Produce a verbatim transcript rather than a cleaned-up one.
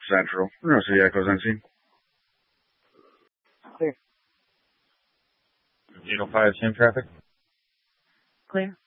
Central. No, see Echoes N C. Clear. eight oh five, same traffic. Clear.